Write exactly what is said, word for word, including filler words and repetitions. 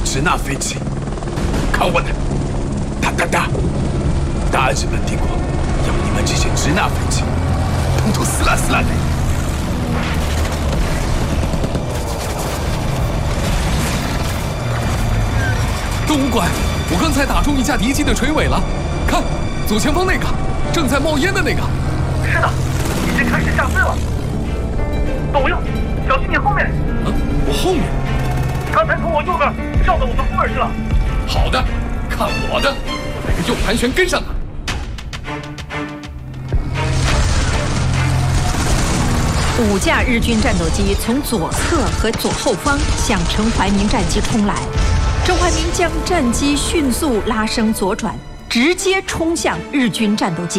支那飞机，看我的！哒哒哒！大日本帝国要你们这些支那飞机，统统死啦死啦的！ 东吴官，我刚才打中一架敌机的垂尾了，看，左前方那个，正在冒烟的那个。 是的，已经开始下坠了。董右，小心你后面。 啊，我后面？ 刚才从我右边绕到我的后面去了。 好的，看我的，来个右盘旋跟上他。 五架日军战斗机从左侧和左后方向陈怀民战机冲来。陈怀民将战机迅速拉升左转，直接冲向日军战斗机。